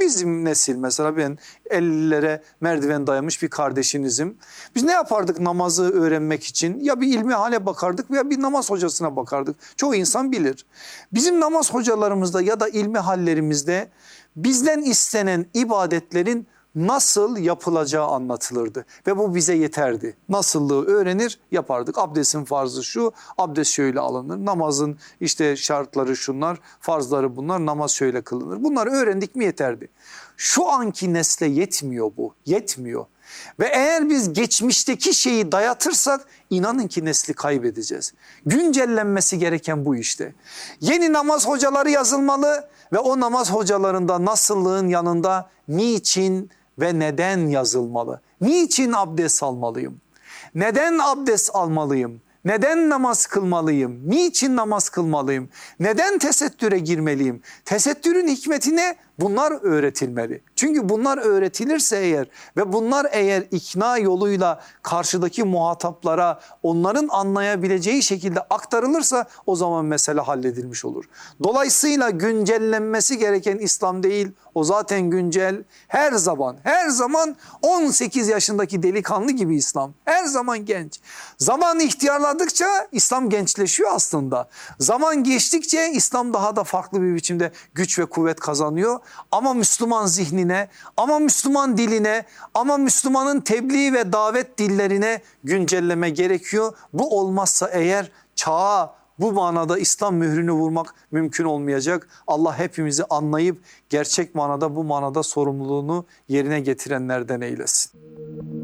bizim nesil mesela, ben ellere merdiven dayamış bir kardeşinizim. Biz ne yapardık namazı öğrenmek için? Ya bir ilmihale bakardık ya bir namaz hocasına bakardık. Çoğu insan bilir. Bizim namaz hocalarımızda ya da ilmihallerimizde bizden istenen ibadetlerin nasıl yapılacağı anlatılırdı ve bu bize yeterdi. Nasıllığı öğrenir yapardık. Abdestin farzı şu, abdest şöyle alınır. Namazın işte şartları şunlar, farzları bunlar, namaz şöyle kılınır. Bunları öğrendik mi yeterdi. Şu anki nesle yetmiyor bu, yetmiyor. Ve eğer biz geçmişteki şeyi dayatırsak inanın ki nesli kaybedeceğiz. Güncellenmesi gereken bu işte. Yeni namaz hocaları yazılmalı ve o namaz hocalarında nasıllığın yanında niçin ve neden yazılmalı. Niçin abdest almalıyım? Neden abdest almalıyım? Neden namaz kılmalıyım? Niçin namaz kılmalıyım? Neden tesettüre girmeliyim? Tesettürün hikmeti ne? Bunlar öğretilmeli. Çünkü bunlar öğretilirse eğer ve bunlar eğer ikna yoluyla karşıdaki muhataplara onların anlayabileceği şekilde aktarılırsa o zaman mesele halledilmiş olur. Dolayısıyla güncellenmesi gereken İslam değil, o zaten güncel, her zaman 18 yaşındaki delikanlı gibi İslam, her zaman genç. Zaman ihtiyarladıkça İslam gençleşiyor aslında. Zaman geçtikçe İslam daha da farklı bir biçimde güç ve kuvvet kazanıyor. Ama Müslüman zihnine, ama Müslüman diline, ama Müslümanın tebliğ ve davet dillerine güncelleme gerekiyor. Bu olmazsa eğer çağa bu manada İslam mührünü vurmak mümkün olmayacak. Allah hepimizi anlayıp gerçek manada bu manada sorumluluğunu yerine getirenlerden eylesin.